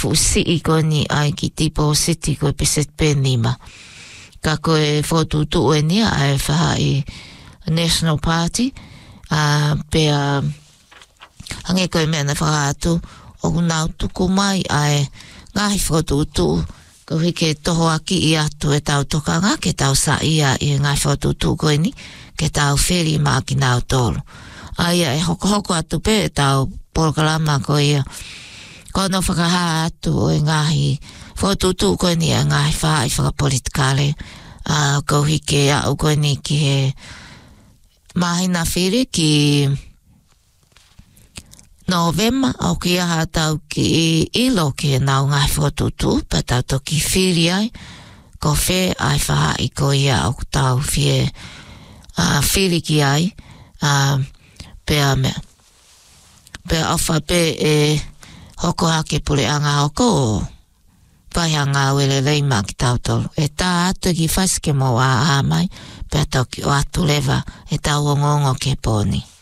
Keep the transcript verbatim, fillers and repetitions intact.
fusi i koni ai ki tipo city ko peset penima. Ka koe whotutu e nia ai whaha i National Party. Uh, pea hange koe mea na whakatu o kunau tuku mai ai ngahi whotutu ko hike toho aki i atu e tau tokanga ke tau sa ia i ngahi whotutu koe ni ke tau wheri maa ki nau tolu. Ai e hoko hoko atu pe e tau porokalama ko ia kono whakaha atu o e ngahi whotutu koe ni e ngahi wha i whakapolitikale uh, ko hike au koe ni ki he mahina whiri ki Novema au ki aha tau ki ilo ki e nau ngai whotutu pa tau toki whiri ai ko whe ai whaha i ko ia au tau whie uh, whiri ki ai uh, pea mea pea awha pe e hoko hake pule anga hoko o pai anga wele leima ki tau tolu e tā atu ki whaske mo a a mai pea tau ki o atu lewa e tau ongongo ke poni.